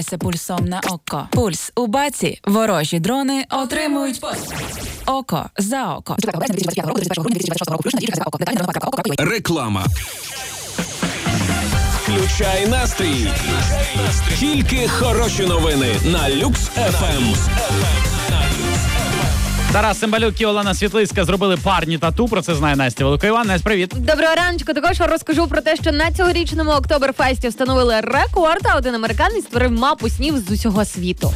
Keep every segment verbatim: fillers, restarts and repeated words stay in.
Пульсом на око. Пульс у баці. Ворожі дрони отримують пост. Око за око. Реклама. Включай настрій. Тільки хороші новини на Люкс еф ем. Тарас Цимбалюк і Олена Світлицька зробили парні тату. Про це знає Настя Великоїван. Настя, привіт. Доброго раночку. Також розкажу про те, що на цьогорічному Октоберфесті встановили рекорд, а один американець створив мапу снів з усього світу.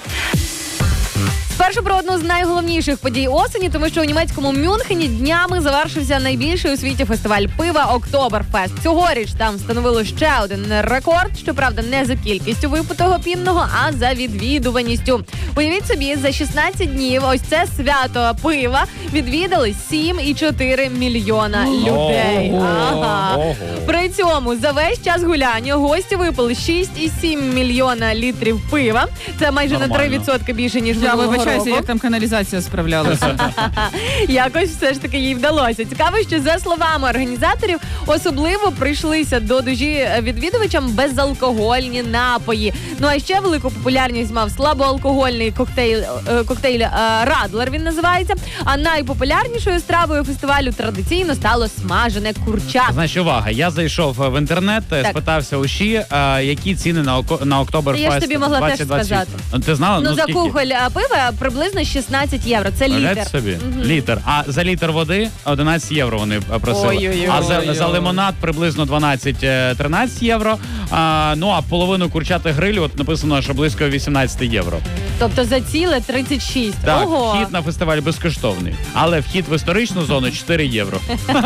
Спершу про одну з найголовніших подій осені, тому що у німецькому Мюнхені днями завершився найбільший у світі фестиваль пива Октоберфест. Цьогоріч там встановили ще один рекорд, щоправда, не за кількістю випитого пінного, а за відвідуваністю. Уявіть собі, за шістнадцять днів ось це свято пива відвідали сім і чотири мільйона людей. Ага. При цьому за весь час гуляння гості випили шість і сім мільйона літрів пива. Це майже Нормально. на три відсотки більше, ніж Я минулого вибачаюся, року. як там каналізація справлялася. Якось все ж таки їй вдалося. Цікаво, що за словами організаторів, особливо прийшлися до душі відвідувачам безалкогольні напої. Ну а ще велику популярність мав слабоалкогольний коктейль, е, коктейль е, Радлер, він називається. А найпопулярнішою стравою фестивалю традиційно стало смажене курча. Значить, увага, я зайшов в інтернет, Так. спитався у ШІ, а, які ціни на, око, на Октоберфест Я ж тобі могла теж двадцять двадцять. сказати. Ти знала? Ну, за скільки? кухоль е, пива приблизно шістнадцять євро. Це Уявляєте літр. собі? Мгм. Літр. А за літр води одинадцять євро вони е, просили. Ой-ой-ой. А за, Ой-ой. за лимонад приблизно дванадцять-тринадцять євро. А, ну, а половину курчати грилю, от написано, що близько вісімнадцять євро. Тобто за ціле тридцять шість. Так, Ого. вхід на фестиваль безкоштовний. Але вхід в історичну зону чотири євро.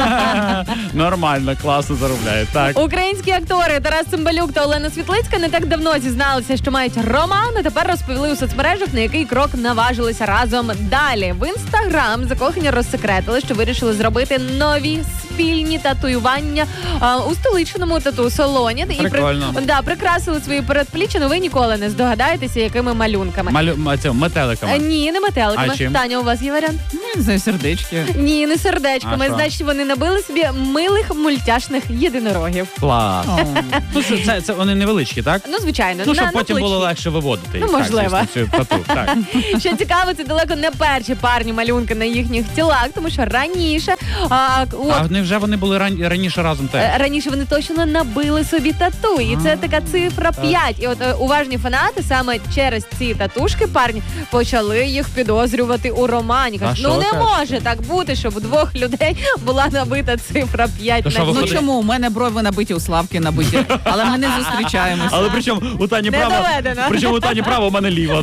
Нормально, класно заробляє. Так. Українські актори Тарас Цимбалюк та Олена Світлицька не так давно зізналися, що мають роман, а тепер розповіли у соцмережах, на який крок наважилися разом далі. В інстаграм закохані розсекретили, що вирішили зробити нові спільні татуювання а, у столичному тату-салоні. І Прикольно. да, прикрасили свої передпліччя, ну ви ніколи не здогадаєтеся, якими малюнками. Малю, м- цим, метеликами. А, ні, не метеликами. А чим? Таня, у вас є варіант? Ну, не знаю, сердечки. Ні, не сердечками. А що? Значить, вони набили собі милих мультяшних єдинорогів. Клас. Ну, що, це, це вони невеличкі, так? Ну, звичайно. Ну, на- щоб на потім було плечі. легше виводити. їх. Ну, можливо. Так, звісно, цю тату. Так. Що цікаво, це далеко не перші парні малюнки на їхніх тілах, тому що раніше, а, от, А вони вже вони були ран... раніше разом теж. е, раніше вони точно набили собі тату, і це така цифра п'ять. І от е, уважні фанати саме через ці татушки парні почали їх підозрювати у романі. А Кажуть, що ну ви не кажете? може так бути, щоб у двох людей була набита цифра п'ять То що, на Ну виходить? чому? У мене брови набиті, у Славки набиті. Але ми не зустрічаємося. Але причому у Тані Не право, доведено. причому у Тані право, у мене ліво.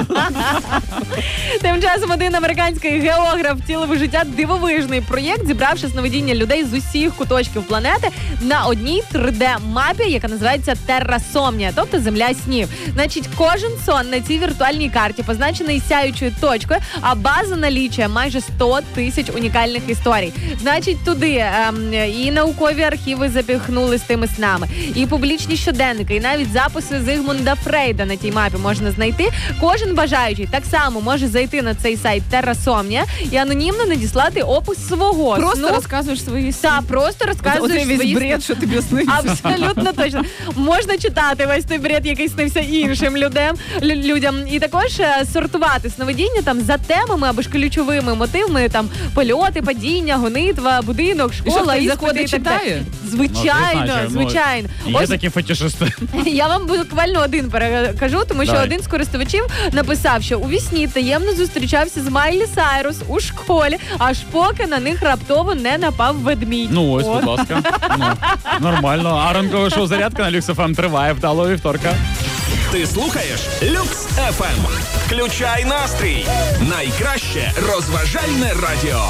Тим часом один американський географ втілив у життя дивовижний проєкт, зібравши сновидіння людей з усіх куточків планети на одній три де-мапі, яка називається Террасомнія, тобто земля снів. Значить, кожен сон на цій віртуальній карті позначений сяючою точкою, а база налічує майже сто тисяч унікальних історій. Значить, туди ем, і наукові архіви запіхнули з тими снами, і публічні щоденники, і навіть записи Зигмунда Фрейда на тій мапі можна знайти. Кожен бажаючий так само може зайти на цей сайт Террасомнія і анонімно надіслати опис свого Просто сну. розказуєш свої сни. Та, просто розказуєш Оцей весь свої бред, що тобі сниться. Абсолютно точно. Можна читати весь той бред, який снився іншим людям, лю- людям. І також е, сортувати сновидіння там за темами або ж ключовими мотивами, там польоти, падіння, гонитва, будинок, І що, школа, хтось іспити заходить, і так далі. читає? Звичайно, Ну, звичайно. Є Ось такі фетишисти. я вам буквально один перекажу, тому що Давай. один з користувачів написав, що у вісні таємно зустрічався з Майлі Сайрус у школі, аж поки на них раптово не напав ведмідь. Ну ось, О. будь ласка. Ну, нормально. А ранкове шоу «Зарядка» на Люкс еф ем триває вдалого вівторка. Ти слухаєш Люкс еф ем. Включай настрій. Найкраще розважальне радіо.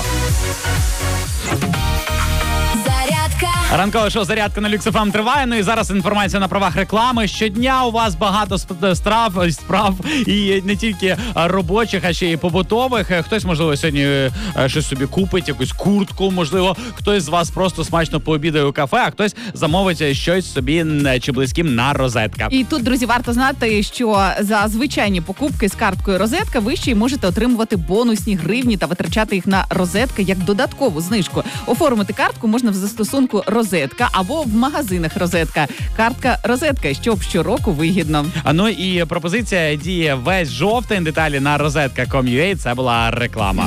Ранкове шоу «Зарядка» на Люкс еф ем триває. Ну і зараз інформація на правах реклами. Щодня у вас багато сп- страв, справ і не тільки а, робочих, а ще й побутових. Е, Хтось, можливо, сьогодні е, щось собі купить, якусь куртку, можливо, хтось з вас просто смачно пообідає у кафе, а хтось замовить щось собі м, чи близьким на розетка. І тут, друзі, варто знати, що за звичайні покупки з карткою розетка ви ще й можете отримувати бонусні гривні та витрачати їх на розетки як додаткову знижку. Оформити картку можна в застосунку застосунку Розетка або в магазинах Розетка. Картка Розетка, щоб щороку вигідно. А ну і пропозиція діє весь жовтень. Деталі на розетка крапка ком крапка ю а. Це була реклама.